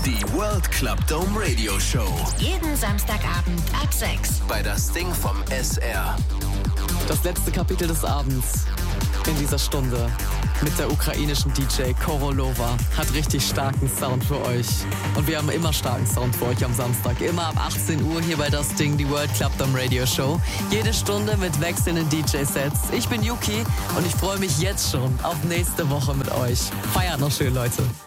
Die World Club Dome Radio Show. Jeden Samstagabend ab 6. Bei das Ding vom SR. Das letzte Kapitel des Abends in dieser Stunde mit der ukrainischen DJ Korolova hat richtig starken Sound für euch. Und wir haben immer starken Sound für euch am Samstag. Immer ab 18 Uhr hier bei das Ding, die World Club Dome Radio Show. Jede Stunde mit wechselnden DJ-Sets. Ich bin Yuki und ich freue mich jetzt schon auf nächste Woche mit euch. Feiert noch schön, Leute.